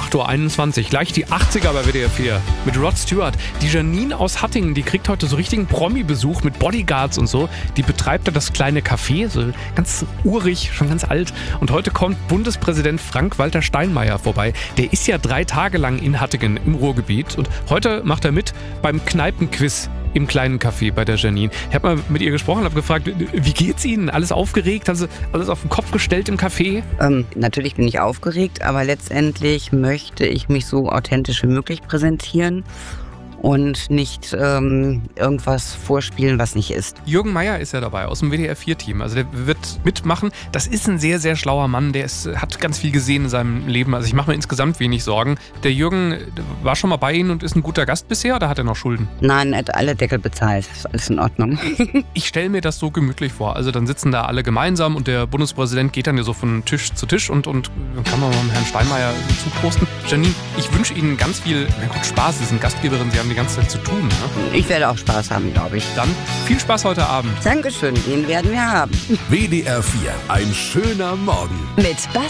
8:21 Uhr. Gleich die 80er bei WDR 4 mit Rod Stewart. Die Janine aus Hattingen, die kriegt heute so richtigen Promi-Besuch mit Bodyguards und so. Die betreibt da das kleine Café, so ganz urig, schon ganz alt. Und heute kommt Bundespräsident Frank-Walter Steinmeier vorbei. Der ist ja 3 Tage lang in Hattingen im Ruhrgebiet. Und heute macht er mit beim Kneipenquiz im kleinen Café bei der Janine. Ich habe mal mit ihr gesprochen und habe gefragt, wie geht's Ihnen? Alles aufgeregt? Haben Sie alles auf den Kopf gestellt im Café? Natürlich bin ich aufgeregt, aber letztendlich möchte ich mich so authentisch wie möglich präsentieren und nicht irgendwas vorspielen, was nicht ist. Jürgen Meier ist ja dabei aus dem WDR 4-Team. Also der wird mitmachen. Das ist ein sehr, sehr schlauer Mann. Der hat ganz viel gesehen in seinem Leben. Also ich mache mir insgesamt wenig Sorgen. Der Jürgen war schon mal bei Ihnen und ist ein guter Gast bisher oder hat er noch Schulden? Nein, er hat alle Deckel bezahlt. Ist alles in Ordnung. Ich stelle mir das so gemütlich vor. Also dann sitzen da alle gemeinsam und der Bundespräsident geht dann ja so von Tisch zu Tisch und dann kann man mal mit Herrn Steinmeier zuprosten. Janine, ich wünsche Ihnen ganz viel Spaß. Sie sind Gastgeberin, Sie haben die ganze Zeit zu tun. Ne? Ich werde auch Spaß haben, glaube ich. Dann viel Spaß heute Abend. Dankeschön, den werden wir haben. WDR 4, ein schöner Morgen. Mit